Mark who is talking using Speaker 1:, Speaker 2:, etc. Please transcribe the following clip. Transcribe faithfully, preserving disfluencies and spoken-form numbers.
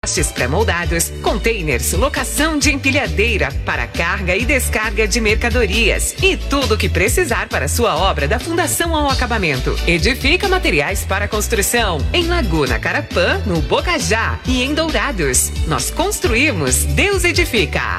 Speaker 1: postes pré-moldados, containers, locação de empilhadeira para carga e descarga de mercadorias e tudo o que precisar para sua obra da fundação ao acabamento. Edifica Materiais para Construção em Laguna Carapã, no Bocajá e em Dourados. Nós construímos, Deus edifica.